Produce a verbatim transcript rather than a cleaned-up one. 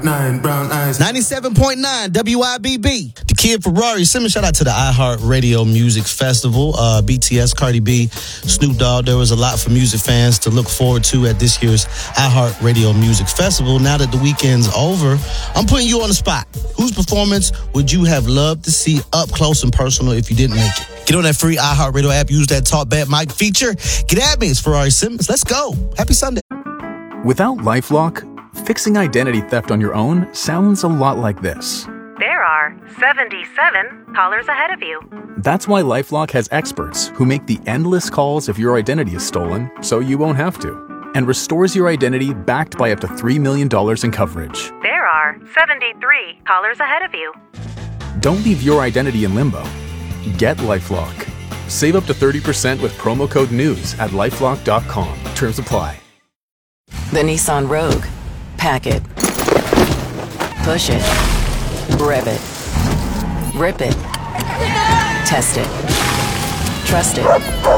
Nine brown eyes. ninety-seven point nine W I B B. The Kid Ferrari Simmons. Shout out to the iHeartRadio Music Festival. Uh, B T S, Cardi B, Snoop Dogg. There was a lot for music fans to look forward to at this year's iHeartRadio Music Festival. Now that the weekend's over, I'm putting you on the spot. Whose performance would you have loved to see up close and personal if you didn't make it? Get on that free iHeartRadio app. Use that Talk Bad Mike feature. Get at me. It's Ferrari Simmons. Let's go. Happy Sunday. Without LifeLock, fixing identity theft on your own sounds a lot like this. There are seventy-seven callers ahead of you. That's why LifeLock has experts who make the endless calls if your identity is stolen so you won't have to, and restores your identity backed by up to three million dollars in coverage. There are seventy-three callers ahead of you. Don't leave your identity in limbo. Get LifeLock. Save up to thirty percent with promo code NEWS at lifelock dot com. Terms apply. The Nissan Rogue. Pack it. Push it. Rev it. Rip it. Test it. Trust it.